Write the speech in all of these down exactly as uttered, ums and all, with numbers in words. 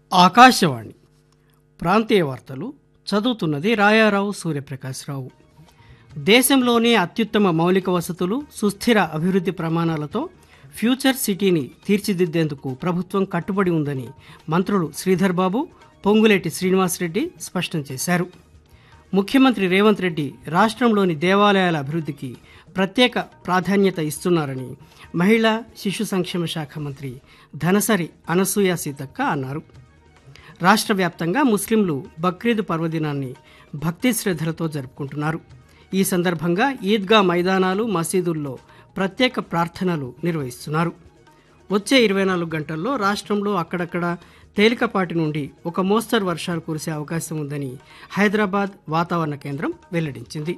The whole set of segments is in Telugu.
ఆకాశవాణి ప్రాంతీయ వార్తలు చదువుతున్నది రాయారావు సూర్యప్రకాశ్రావు. దేశంలోనే అత్యుత్తమ మౌలిక వసతులు, సుస్థిర అభివృద్ధి ప్రమాణాలతో ఫ్యూచర్ సిటీని తీర్చిదిద్దేందుకు ప్రభుత్వం కట్టుబడి ఉందని మంత్రులు శ్రీధర్ బాబు, పొంగులేటి శ్రీనివాసరెడ్డి స్పష్టం చేశారు. ముఖ్యమంత్రి రేవంత్ రెడ్డి రాష్ట్రంలోని దేవాలయాల అభివృద్ధికి ప్రత్యేక ప్రాధాన్యత ఇస్తున్నారని మహిళా శిశు సంక్షేమ శాఖ మంత్రి ధనసరి అనసూయ సీతక్క అన్నారు. రాష్ట్ర వ్యాప్తంగా ముస్లింలు బక్రీద్ పర్వదినాన్ని భక్తి శ్రద్ధలతో జరుపుకుంటున్నారు. ఈ సందర్భంగా ఈద్గా మైదానాలు, మసీదుల్లో ప్రత్యేక ప్రార్థనలు నిర్వహిస్తున్నారు. వచ్చే ఇరవై నాలుగు గంటల్లో రాష్ట్రంలో అక్కడక్కడ తేలికపాటి నుండి ఒక మోస్తరు వర్షాలు కురిసే అవకాశం ఉందని హైదరాబాద్ వాతావరణ కేంద్రం వెల్లడించింది.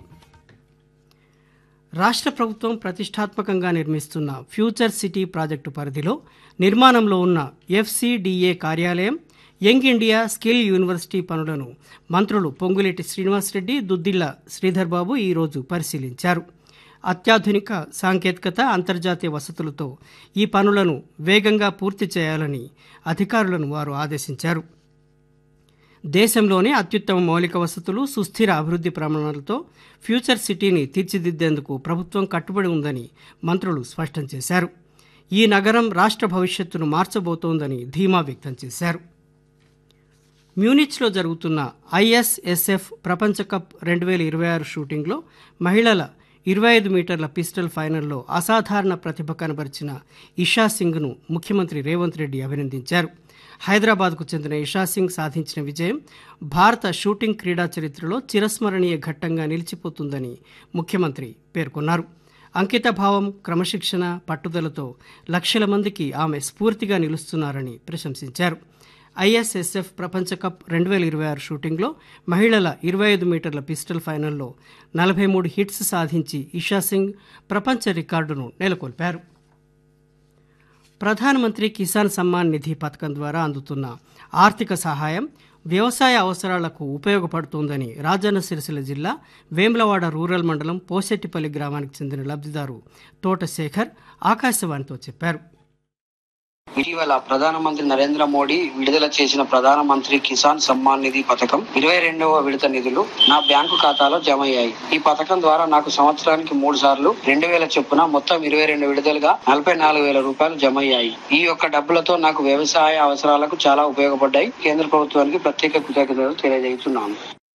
రాష్ట్ర ప్రభుత్వం ప్రతిష్టాత్మకంగా నిర్మిస్తున్న ఫ్యూచర్ సిటీ ప్రాజెక్టు పరిధిలో నిర్మాణంలో ఉన్న ఎఫ్సిడిఏ కార్యాలయం, యంగ్ ఇండియా స్కిల్ యూనివర్సిటీ పనులను మంత్రులు పొంగులేటి శ్రీనివాసరెడ్డి, దుద్దిళ్ల శ్రీధర్ బాబు ఈరోజు పరిశీలించారు. అత్యాధునిక సాంకేతికత, అంతర్జాతీయ వసతులతో ఈ పనులను వేగంగా పూర్తి చేయాలని అధికారులను వారు ఆదేశించారు. దేశంలోనే అత్యుత్తమ మౌలిక వసతులు, సుస్థిర అభివృద్ధి ప్రమాణాలతో ఫ్యూచర్ సిటీని తీర్చిదిద్దేందుకు ప్రభుత్వం కట్టుబడి ఉందని మంత్రులు స్పష్టం చేశారు. ఈ నగరం రాష్ట్ర భవిష్యత్తును మార్చబోతోందని ధీమా వ్యక్తం చేశారు. మ్యూనిచ్లో జరుగుతున్న ఐఎస్ఎస్ఎఫ్ ప్రపంచ కప్ రెండు వేల ఇరవై ఆరు షూటింగ్లో మహిళల ఇరవై ఐదు మీటర్ల పిస్టల్ ఫైనల్లో అసాధారణ ప్రతిభ కనబరిచిన ఇషా సింగ్ను ముఖ్యమంత్రి రేవంత్ రెడ్డి అభినందించారు. హైదరాబాద్కు చెందిన ఇషా సింగ్ సాధించిన విజయం భారత షూటింగ్ క్రీడా చరిత్రలో చిరస్మరణీయ ఘట్టంగా నిలిచిపోతుందని ముఖ్యమంత్రి పేర్కొన్నారు. అంకితభావం, క్రమశిక్షణ, పట్టుదలతో లక్షల మందికి ఆమె స్ఫూర్తిగా నిలుస్తున్నారని ప్రశంసించారు. ఐఎస్ఎస్ఎఫ్ ప్రపంచ కప్ రెండు వేల ఇరవై ఆరు షూటింగ్లో మహిళల ఇరవై ఐదు మీటర్ల పిస్టల్ ఫైనల్లో నలభై మూడు హిట్స్ సాధించి ఇషా సింగ్ ప్రపంచ రికార్డును నెలకొల్పారు. ప్రధానమంత్రి కిసాన్ సమ్మాన్ నిధి పథకం ద్వారా అందుతున్న ఆర్థిక సహాయం వ్యవసాయ అవసరాలకు ఉపయోగపడుతోందని రాజన్న సిరిసిల్ల జిల్లా వేములవాడ రూరల్ మండలం పోసెట్టిపల్లి గ్రామానికి చెందిన లబ్ధిదారు తోట శేఖర్ ఆకాశవాణితో చెప్పారు. ఇటీవల ప్రధానమంత్రి నరేంద్ర మోడీ విడుదల చేసిన ప్రధానమంత్రి కిసాన్ సమ్మాన్ నిధి పథకం ఇరవై రెండవ విడత నిధులు నా బ్యాంకు ఖాతాలో జమ అయ్యాయి. ఈ పథకం ద్వారా నాకు సంవత్సరానికి మూడు సార్లు రెండు వేల చొప్పున మొత్తం ఇరవై రెండు విడుదలుగా నలభై నాలుగు వేల రూపాయలు జమ అయ్యాయి. ఈ యొక్క డబ్బులతో నాకు వ్యవసాయ అవసరాలకు చాలా ఉపయోగపడ్డాయి. కేంద్ర ప్రభుత్వానికి ప్రత్యేక కృతజ్ఞతలు తెలియజేస్తున్నాను.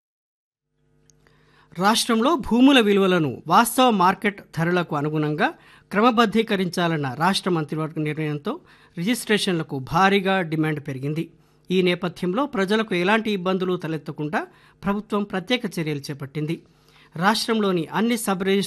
రాష్ట్రంలో భూముల విలువలను వాస్తవ మార్కెట్ ధరలకు అనుగుణంగా క్రమబద్ధీకరించాలన్న రాష్ట్ర మంత్రివర్గ నిర్ణయంతో రిజిస్ట్రేషన్లకు భారీగా డిమాండ్ పెరిగింది. ఈ నేపథ్యంలో ప్రజలకు ఎలాంటి ఇబ్బందులు తలెత్తకుండా ప్రభుత్వం ప్రత్యేక చర్యలు చేపట్టింది. రాష్ట్రంలోని అన్ని సబ్ రిజిస్ట్రేషన్